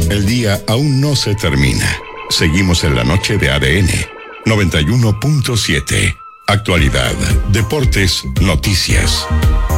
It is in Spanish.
El día aún no se termina. Seguimos en la noche de ADN 91.7. Actualidad, deportes, noticias.